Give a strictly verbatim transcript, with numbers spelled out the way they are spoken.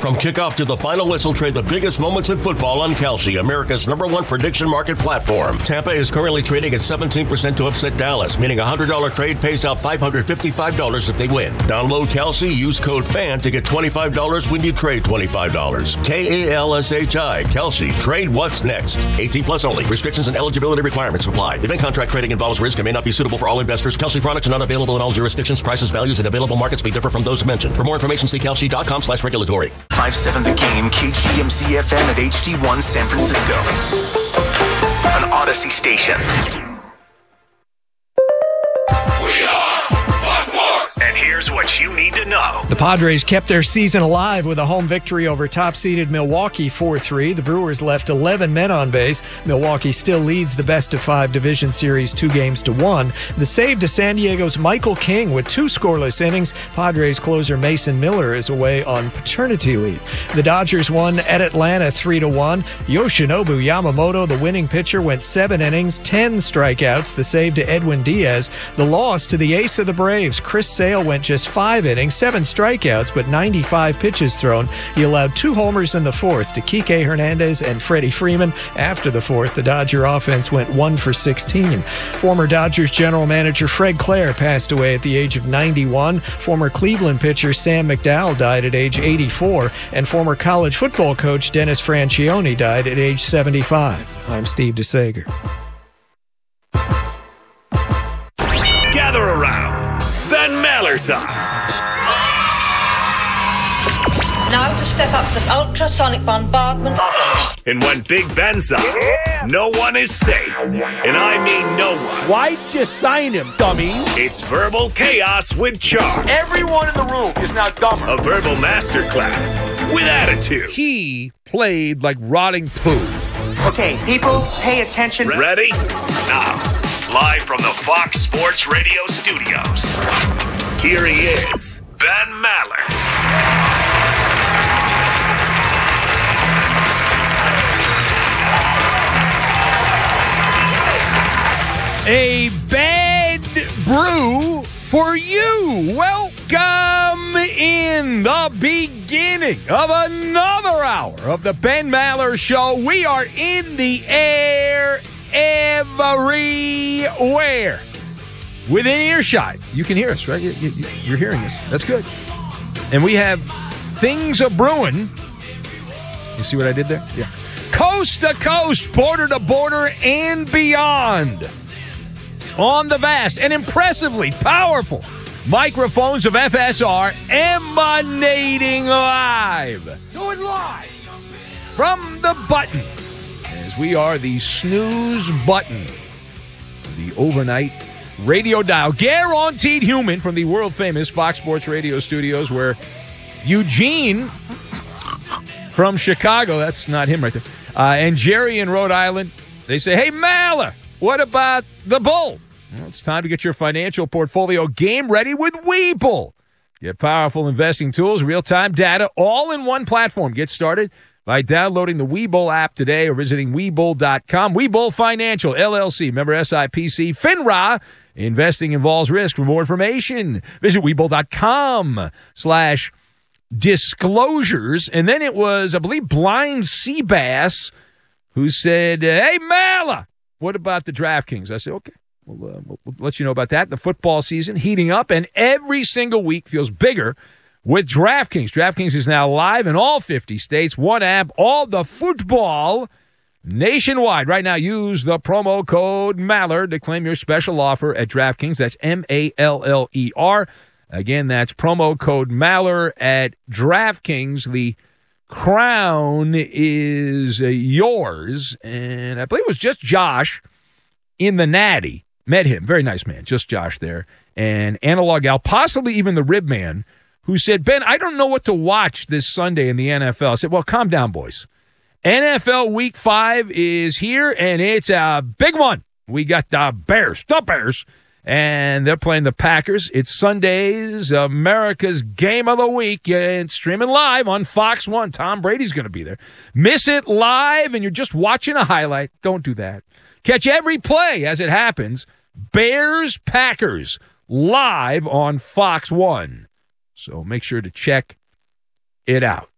From kickoff to the final whistle, trade the biggest moments in football on Kalshi, America's number one prediction market platform. Tampa is currently trading at seventeen percent to upset Dallas, meaning a one hundred dollars trade pays out five hundred fifty-five dollars if they win. Download Kalshi, use code FAN to get twenty-five dollars when you trade twenty-five dollars. K A L S H I, Kalshi. Trade what's next. eighteen plus only. Restrictions and eligibility requirements apply. Event contract trading involves risk and may not be suitable for all investors. Kalshi products are not available in all jurisdictions. Prices, values, and available markets may differ from those mentioned. For more information, see kalshi.com slash regulatory. five seven The Game, K G M Z F M at H D one San Francisco. An Odyssey station. And here's what you need to know. The Padres kept their season alive with a home victory over top-seeded Milwaukee four three. The Brewers left eleven men on base. Milwaukee still leads the best-of-five division series two games to one. The save to San Diego's Michael King with two scoreless innings. Padres closer Mason Miller is away on paternity leave. The Dodgers won at Atlanta three to one. Yoshinobu Yamamoto, the winning pitcher, went seven innings, ten strikeouts. The save to Edwin Diaz. The loss to the ace of the Braves, Chris Sale, went just five innings, seven strikeouts, but ninety-five pitches thrown. He allowed two homers in the fourth to Kike Hernandez and Freddie Freeman. After the fourth, the Dodger offense went one for sixteen. Former Dodgers general manager Fred Clare passed away at the age of ninety-one. Former Cleveland pitcher Sam McDowell died at age eighty-four. And former college football coach Dennis Francione died at age seventy-five. I'm Steve DeSager. Gather around. Ben Maller's on. Now to step up to ultrasonic bombardment. And when Big Ben's on, yeah. no one is safe. And I mean no one. Why'd you sign him, dummy? It's Verbal Chaos with Charm. Everyone in the room is now dumber. A verbal masterclass with attitude. He played like rotting poo. Okay, people, pay attention. Ready? Now. Live from the Fox Sports Radio studios, here he is, Ben Maller. A bad brew for you. Welcome in the beginning of another hour of the Ben Maller Show. We are in the air everywhere within earshot. You can hear us, right? You, you, you're hearing us. That's good. And we have things a brewing. You see what I did there? Yeah. Coast to coast, border to border, and beyond. On the vast and impressively powerful microphones of F S R, emanating live. Do it live from the button. We are the snooze button, the overnight radio dial, guaranteed human from the world-famous Fox Sports Radio studios, where Eugene from Chicago, that's not him right there, uh, and Jerry in Rhode Island, they say, hey, Maller, what about the Bull? Well, it's time to get your financial portfolio game ready with Webull. Get powerful investing tools, real-time data, all in one platform. Get started by downloading the Webull app today or visiting Webull dot com. Webull Financial, L L C, member S I P C, FINRA. Investing involves risk. For more information, visit Webull dot com slash disclosures. And then it was, I believe, Blind Seabass who said, hey, Maller, what about the DraftKings? I said, okay, we'll, uh, we'll, we'll let you know about that. The football season heating up, and every single week feels bigger with DraftKings. DraftKings is now live in all fifty states. One app, all the football nationwide. Right now, use the promo code Maller to claim your special offer at DraftKings. That's M A L L E R. Again, that's promo code Maller at DraftKings. The crown is uh, yours. And I believe it was just Josh in the Natty. Met him. Very nice man. Just Josh there. And Analog Al, possibly even the Rib Man, who said, Ben, I don't know what to watch this Sunday in the N F L. I said, well, calm down, boys. N F L Week five is here, and it's a big one. We got the Bears, the Bears, and they're playing the Packers. It's Sunday's America's Game of the Week. It's streaming live on Fox one. Tom Brady's going to be there. Miss it live, and you're just watching a highlight. Don't do that. Catch every play as it happens. Bears-Packers live on Fox one. So make sure to check it out.